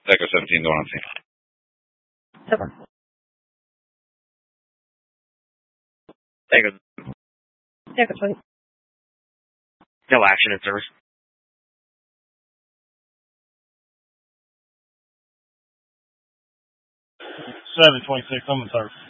Echo 17 going on scene. Super. Echo. Echo 20. No action in service. 726, I'm in service.